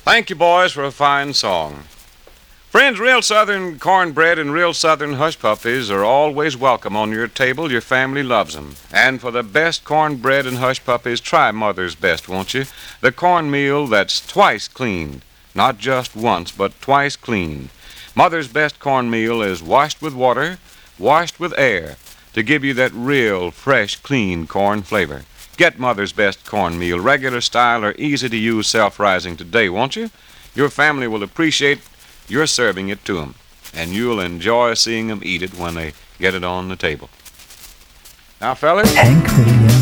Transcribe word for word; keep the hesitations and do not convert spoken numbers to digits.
Thank you, boys, for a fine song. Friends, real Southern cornbread and real Southern hush puppies are always welcome on your table. Your family loves them. And for the best cornbread and hush puppies, try Mother's Best, won't you? The cornmeal that's twice cleaned. Not just once, but twice cleaned. Mother's Best cornmeal is washed with water, washed with air, to give you that real, fresh, clean corn flavor. Get Mother's Best cornmeal, regular style or easy-to-use self-rising today, won't you? Your family will appreciate your serving it to them, and you'll enjoy seeing them eat it when they get it on the table. Now, fellas... Hank Williams.